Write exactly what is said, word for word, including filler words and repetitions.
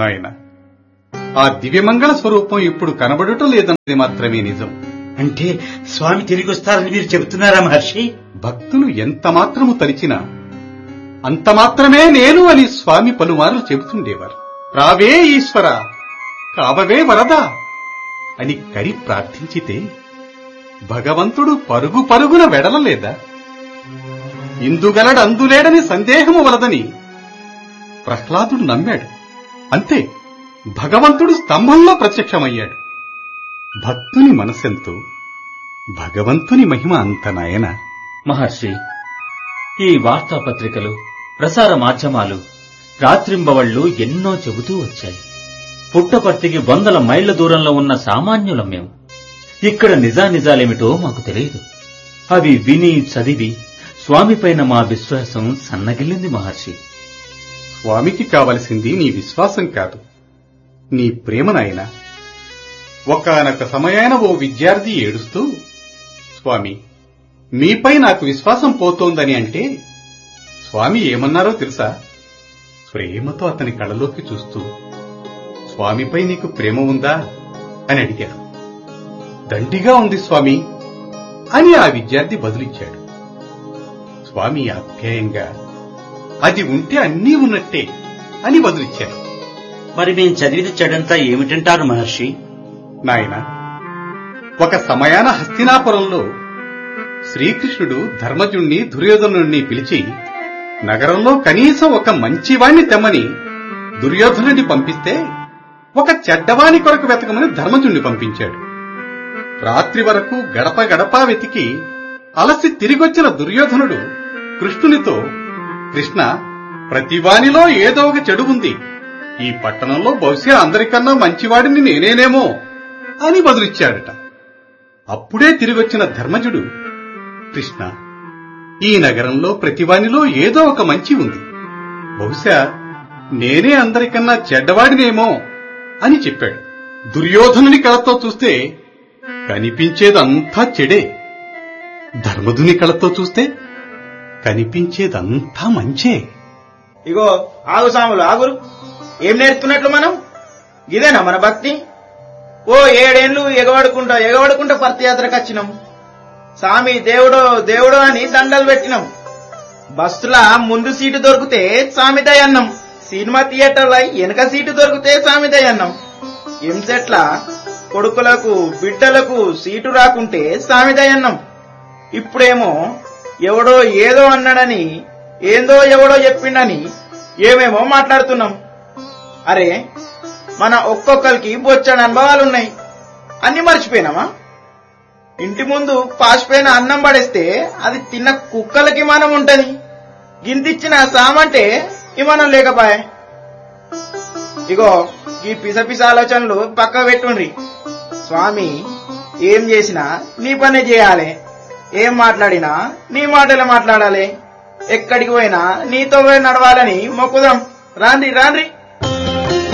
నాయన, ఆ దివ్యమంగళ స్వరూపం ఇప్పుడు కనబడటం లేదన్నది మాత్రమే నిజం. అంటే స్వామి తిరిగి వస్తారని మీరు చెబుతున్నారా మహర్షి? భక్తులు ఎంత మాత్రము తలిచినా అంత మాత్రమే నేను అని స్వామి పలుమార్లు చెబుతుండేవారు. రావే ఈశ్వర, కావవే వరదా అని కరి ప్రార్థించితే భగవంతుడు పరుగు పరుగున వెడలలేదా? ఇందుగలడందులేడని సందేహము వలదని ప్రహ్లాదుడు నమ్మాడు. అంతే, భగవంతుడు స్తంభంలో ప్రత్యక్షమయ్యాడు. భక్తుని మనసెంతో భగవంతుని మహిమ అంత నాయన. మహర్షి, ఈ వార్తాపత్రికలు, ప్రసార మాధ్యమాలు రాత్రింబవళ్లు ఎన్నో చెబుతూ వచ్చాయి. పుట్టపర్తికి వందల మైళ్ల దూరంలో ఉన్న సామాన్యులం మేము. ఇక్కడ నిజానిజాలేమిటో మాకు తెలియదు. అవి విని చదివి స్వామిపైన మా విశ్వాసం సన్నగిల్లింది మహర్షి. స్వామికి కావలసింది నీ విశ్వాసం కాదు, నీ ప్రేమ నాయన. ఒకానొక సమయాన ఓ విద్యార్థి ఏడుస్తూ, స్వామి, మీపై నాకు విశ్వాసం పోతోందని అంటే స్వామి ఏమన్నారో తెలుసా? ప్రేమతో అతని కళ్ళలోకి చూస్తూ, స్వామిపై నీకు ప్రేమ ఉందా అని అడిగారు. దండిగా ఉంది స్వామి అని ఆ విద్యార్థి బదులిచ్చాడు. స్వామి ఆప్యాయంగా, అది ఉంటే అన్నీ ఉన్నట్టే అని బదులిచ్చారు. మరి మేము చదివిన చెడంతా ఏమిటంటారు మహర్షి? నాయన, ఒక సమయాన హస్తినాపురంలో శ్రీకృష్ణుడు ధర్మజుణ్ణి దుర్యోధనుణ్ణి పిలిచి నగరంలో కనీసం ఒక మంచివాణ్ణి తెమ్మని దుర్యోధనుడిని పంపిస్తే ఒక చెడ్డవాణి కొరకు వెతకమని ధర్మజుణ్ణి పంపించాడు. రాత్రి వరకు గడప గడపా వెతికి అలసి తిరిగొచ్చిన దుర్యోధనుడు కృష్ణునితో, కృష్ణ, ప్రతివానిలో ఏదో ఒక చెడు ఉంది. ఈ పట్టణంలో బహుశా అందరికన్నా మంచివాడిని నేనేనేమో అని బదులిచ్చాడట. అప్పుడే తిరిగొచ్చిన ధర్మజుడు, కృష్ణ, ఈ నగరంలో ప్రతివానిలో ఏదో ఒక మంచి ఉంది. బహుశా నేనే అందరికన్నా చెడ్డవాడినేమో అని చెప్పాడు. దుర్యోధనుని కళతో చూస్తే కనిపించేదంతా చెడే, ధర్మధుని కళతో చూస్తే కనిపించేదంతా మంచే. ఇగో ఆగు సాములు, ఆగురు. ఏం నేర్చుకున్నట్లు మనం? ఇదేనా మన భక్తి? ఓ ఏడేళ్లు ఎగవడుకుంటా ఎగవడుకుంటా పర్తియాత్రకు వచ్చినాం. సామి దేవుడో దేవుడో అని దండలు పెట్టినాం. బస్సులా ముందు సీటు దొరికితే సామిదయ్య అన్నాం. సినిమా థియేటర్ల వెనక సీటు దొరికితే సామిదయ్య అన్నాం. ఎంసెట్ల కొడుకులకు బిడ్డలకు సీటు రాకుంటే సామిదయ్య అన్నాం. ఇప్పుడేమో ఎవడో ఏదో అన్నాడని, ఏందో ఎవడో చెప్పిండని ఏమేమో మాట్లాడుతున్నాం. అరే, మన ఒక్కొక్కరికి బొచ్చని అనుభవాలున్నాయి. అన్ని మర్చిపోయినామా? ఇంటి ముందు పాసిపోయిన అన్నం పడేస్తే అది తిన్న కుక్కలకి మనం ఉంటది. గింతిచ్చిన సామంటే ఇమనం లేకపాయే. ఇగో ఈ పిస పిస ఆలోచనలు పక్క పెట్టుండ్రి. స్వామి ఏం చేసినా నీ పనే చేయాలి, ఏం మాట్లాడినా నీ మాటలే మాట్లాడాలి, ఎక్కడికి పోయినా నీతో పోయి నడవాలని మొక్కుదాం. రాండ్రి రాండ్రి.